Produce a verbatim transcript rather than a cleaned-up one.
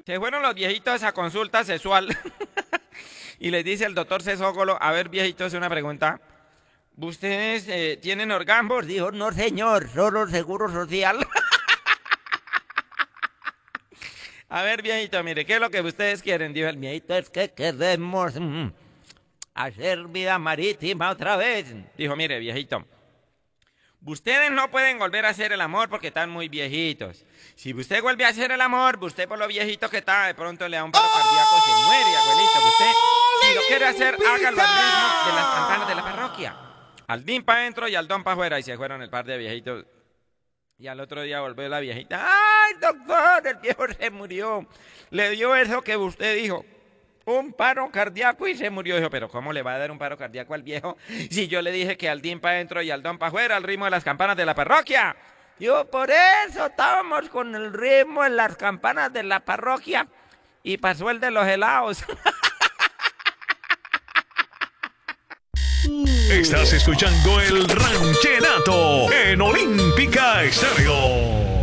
Se fueron los viejitos a consulta sexual y les dice el doctor Sesógolo, a ver viejitos, una pregunta. ¿Ustedes eh, tienen orgasmos? Dijo, no señor, solo seguro social. A ver viejito, mire, ¿qué es lo que ustedes quieren? Dijo el viejito, es que queremos mm, hacer vida marítima otra vez. Dijo, mire viejito, ustedes no pueden volver a hacer el amor porque están muy viejitos. Si usted vuelve a hacer el amor, usted por lo viejito que está, de pronto le da un paro cardíaco y se muere, abuelito. Usted, si lo quiere hacer, hágalo al ritmo de las campanas de la parroquia. Al din para adentro y al don para afuera. Y se fueron el par de viejitos. Y al otro día volvió la viejita. ¡Ay, doctor! El viejo se murió. Le dio eso que usted dijo. Un paro cardíaco y se murió. Dijo, pero ¿cómo le va a dar un paro cardíaco al viejo si yo le dije que al din para adentro y al don para afuera, al ritmo de las campanas de la parroquia? Yo, por eso estábamos con el ritmo en las campanas de la parroquia y pasó el de los helados. Estás escuchando el Ranchenato en Olímpica Estéreo.